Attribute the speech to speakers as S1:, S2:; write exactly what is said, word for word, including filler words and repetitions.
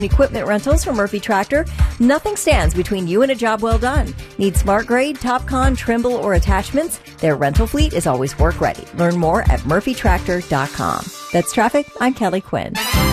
S1: Equipment rentals from Murphy Tractor. Nothing stands between you and a job well done. Need Smart Grade, TopCon, Trimble, or attachments? Their rental fleet is always work ready. Learn more at murphy tractor dot com. That's traffic. I'm Kelly Quinn.